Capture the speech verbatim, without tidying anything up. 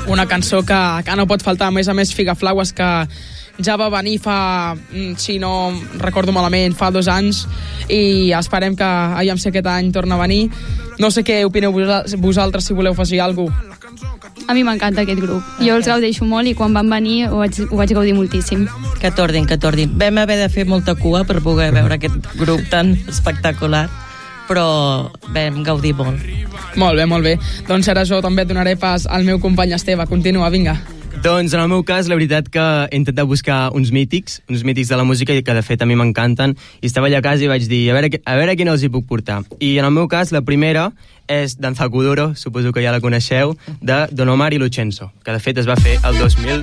una cançó que, que no pot faltar. A més a més, Figaflaues, que ja va venir fa, si no recordo malament, fa dos anys, i esperem que, aviam si aquest any torna a venir. No sé què opineu vosaltres, si voleu afegir alguna cosa. A mi m'encanta aquest grup. Jo els gaudeixo molt i quan van venir ho vaig, ho vaig gaudir moltíssim. Que tornin, que tornin. Vam haver de fer molta cua per poder veure aquest grup tan espectacular, però vam gaudir molt. Molt bé, molt bé. Doncs ara jo també et donaré pas al meu company Esteve. Continua, vinga. Doncs en el meu cas, la veritat que he intentat buscar uns mítics, uns mítics de la música que de fet a mi m'encanten, i estava allà a casa i vaig dir, a veure, a veure quina els hi puc portar. I en el meu cas, la primera és Danza Kuduro, suposo que ja la coneixeu, de Don Omar i Luchenzo, que de fet es va fer el dos mil